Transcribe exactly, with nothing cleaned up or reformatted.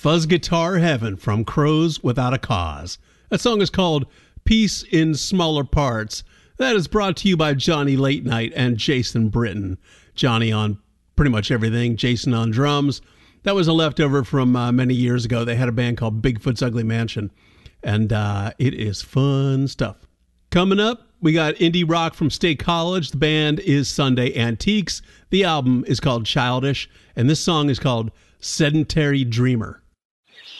Fuzz Guitar Heaven from Crows Without a Cause. That song is called Peace in Smaller Parts. That is brought to you by Johnny Late Night and Jason Britton. Johnny on pretty much everything, Jason on drums. That was a leftover from uh, many years ago. They had a band called Bigfoot's Ugly Mansion, and uh, it is fun stuff. Coming up, we got indie rock from State College. The band is Sunday Antiques. The album is called Childish, and this song is called Sedentary Dreamer.